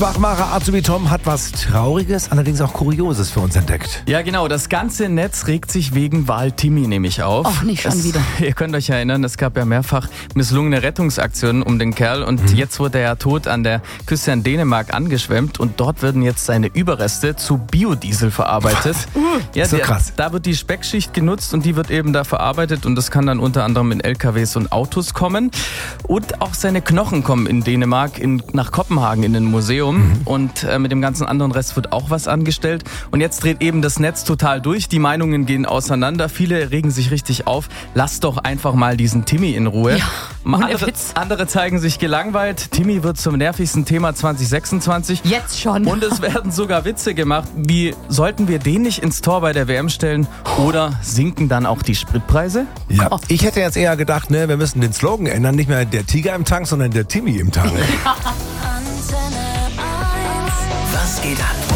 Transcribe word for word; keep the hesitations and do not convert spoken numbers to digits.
Wachmacher Azubi Tom hat was Trauriges, allerdings auch Kurioses für uns entdeckt. Ja genau, das ganze Netz regt sich wegen Wal Timmy nämlich auf. Ach, nicht schon es, wieder. Ihr könnt euch erinnern, es gab ja mehrfach misslungene Rettungsaktionen um den Kerl und mhm. jetzt wurde er ja tot an der Küste in Dänemark angeschwemmt und dort werden jetzt seine Überreste zu Biodiesel verarbeitet. Uh, ja, so der, krass. Da wird die Speckschicht genutzt und die wird eben da verarbeitet und das kann dann unter anderem in L K Ws und Autos kommen. Und auch seine Knochen kommen in Dänemark in, nach Kopenhagen in ein Museum mhm. und äh, mit dem ganzen anderen Rest wird auch was angestellt. Und jetzt dreht eben das Netz total durch, die Meinungen gehen auseinander, viele regen sich richtig auf. Lasst doch einfach mal diesen Timmy in Ruhe. Ja, andere, andere zeigen sich gelangweilt. Timmy wird zum nervigsten Thema zwanzig sechsundzwanzig. Jetzt schon. Und es werden sogar Witze gemacht, wie sollten wir den nicht ins Tor bei der W M stellen oder sinken dann auch die Spritpreise? Ja, ich hätte jetzt eher gedacht, ne, wir müssen den Slogan ändern, nicht mehr der Tiger im Tank, sondern der Timmy im Tank. Was geht ab?